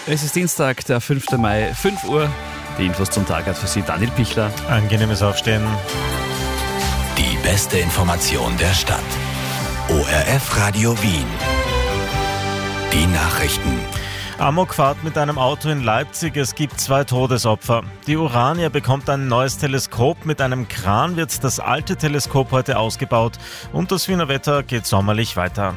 Es ist Dienstag, der 5. Mai, 5 Uhr. Die Infos zum Tag hat für Sie Daniel Pichler. Angenehmes Aufstehen. Die beste Information der Stadt. ORF Radio Wien. Die Nachrichten. Amokfahrt mit einem Auto in Leipzig, es gibt 2 Todesopfer. Die Urania bekommt ein neues Teleskop. Mit einem Kran wird das alte Teleskop heute ausgebaut und das Wiener Wetter geht sommerlich weiter.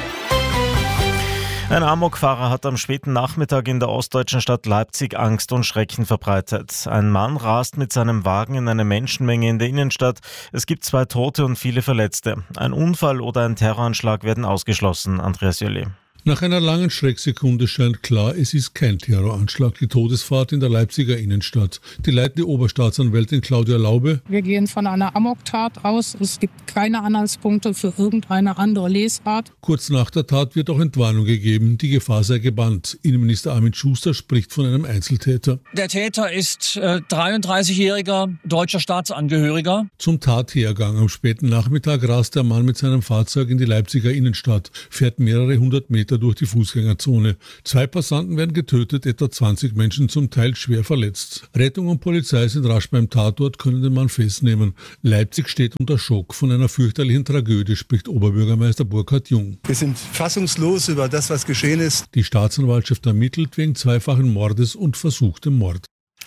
Ein Amokfahrer hat am späten Nachmittag in der ostdeutschen Stadt Leipzig Angst und Schrecken verbreitet. Ein Mann rast mit seinem Wagen in eine Menschenmenge in der Innenstadt. Es gibt 2 Tote und viele Verletzte. Ein Unfall oder ein Terroranschlag werden ausgeschlossen. Andreas Jöli. Nach einer langen Schrecksekunde scheint klar, es ist kein Terroranschlag, die Todesfahrt in der Leipziger Innenstadt. Die leitende Oberstaatsanwältin Claudia Laube. Wir gehen von einer Amoktat aus. Es gibt keine Anhaltspunkte für irgendeine andere Lesart. Kurz nach der Tat wird auch Entwarnung gegeben, die Gefahr sei gebannt. Innenminister Armin Schuster spricht von einem Einzeltäter. Der Täter ist 33-jähriger deutscher Staatsangehöriger. Zum Tathergang am späten Nachmittag rast der Mann mit seinem Fahrzeug in die Leipziger Innenstadt, fährt mehrere hundert Meter durch die Fußgängerzone. 2 Passanten werden getötet, etwa 20 Menschen zum Teil schwer verletzt. Rettung und Polizei sind rasch beim Tatort, können den Mann festnehmen. Leipzig steht unter Schock. Von einer fürchterlichen Tragödie spricht Oberbürgermeister Burkhard Jung. Wir sind fassungslos über das, was geschehen ist. Die Staatsanwaltschaft ermittelt wegen 2-fachen Mordes und versuchtem Mord.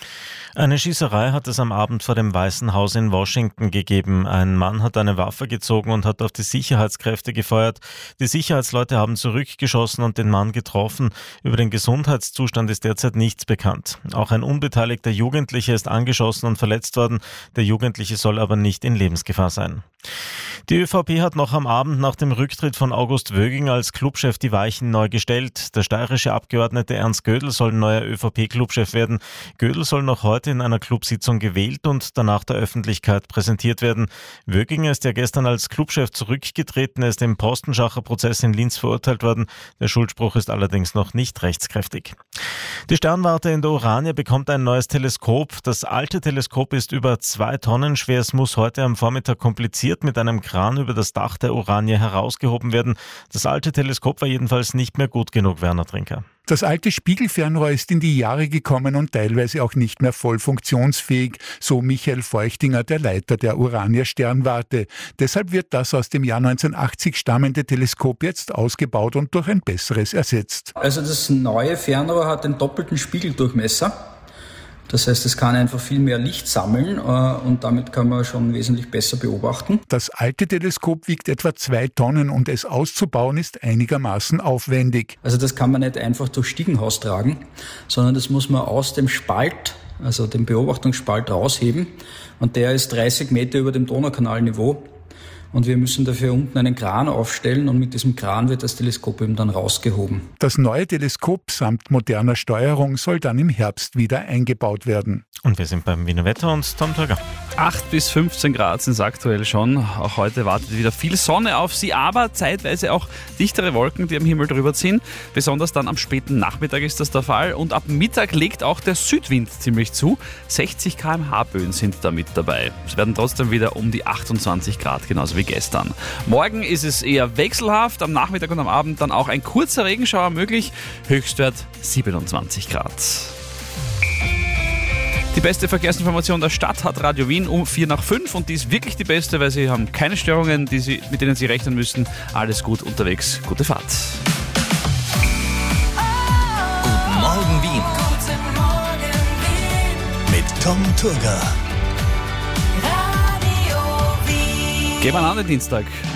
Eine Schießerei hat es am Abend vor dem Weißen Haus in Washington gegeben. Ein Mann hat eine Waffe gezogen und hat auf die Sicherheitskräfte gefeuert. Die Sicherheitsleute haben zurückgeschossen und den Mann getroffen. Über den Gesundheitszustand ist derzeit nichts bekannt. Auch ein unbeteiligter Jugendlicher ist angeschossen und verletzt worden. Der Jugendliche soll aber nicht in Lebensgefahr sein. Die ÖVP hat noch am Abend nach dem Rücktritt von August Wöging als Clubchef die Weichen neu gestellt. Der steirische Abgeordnete Ernst Gödel soll neuer ÖVP-Clubchef werden. Gödel soll noch heute in einer Clubsitzung gewählt und danach der Öffentlichkeit präsentiert werden. Wöging ist ja gestern als Clubchef zurückgetreten. Er ist im Postenschacher-Prozess in Linz verurteilt worden. Der Schuldspruch ist allerdings noch nicht rechtskräftig. Die Sternwarte in der Urania bekommt ein neues Teleskop. Das alte Teleskop ist über 2 Tonnen schwer. Es muss heute am Vormittag kompliziert mit einem Kran über das Dach der Urania herausgehoben werden. Das alte Teleskop war jedenfalls nicht mehr gut genug, Werner Trinker. Das alte Spiegelfernrohr ist in die Jahre gekommen und teilweise auch nicht mehr voll funktionsfähig, so Michael Feuchtinger, der Leiter der Urania Sternwarte. Deshalb wird das aus dem Jahr 1980 stammende Teleskop jetzt ausgebaut und durch ein besseres ersetzt. Also das neue Fernrohr hat den doppelten Spiegeldurchmesser. Das heißt, es kann einfach viel mehr Licht sammeln und damit kann man schon wesentlich besser beobachten. Das alte Teleskop wiegt etwa 2 Tonnen und es auszubauen ist einigermaßen aufwendig. Also das kann man nicht einfach durch Stiegenhaus tragen, sondern das muss man aus dem Spalt, also dem Beobachtungsspalt rausheben und der ist 30 Meter über dem Donaukanalniveau. Und wir müssen dafür unten einen Kran aufstellen und mit diesem Kran wird das Teleskop eben dann rausgehoben. Das neue Teleskop samt moderner Steuerung soll dann im Herbst wieder eingebaut werden. Und wir sind beim Wiener Wetter und Tom Töger. 8 bis 15 Grad sind es aktuell schon. Auch heute wartet wieder viel Sonne auf Sie, aber zeitweise auch dichtere Wolken, die am Himmel drüber ziehen. Besonders dann am späten Nachmittag ist das der Fall. Und ab Mittag legt auch der Südwind ziemlich zu. 60 km/h Böen sind da mit dabei. Es werden trotzdem wieder um die 28 Grad, genauso wie gestern. Morgen ist es eher wechselhaft. Am Nachmittag und am Abend dann auch ein kurzer Regenschauer möglich. Höchstwert 27 Grad. Die beste Verkehrsinformation der Stadt hat Radio Wien um 4:05 und die ist wirklich die beste, weil Sie haben keine Störungen, mit denen Sie rechnen müssen. Alles gut unterwegs. Gute Fahrt. Guten Morgen Wien. Guten Morgen Wien. Mit Tom Turger. Radio Wien. Gehen wir an den Dienstag.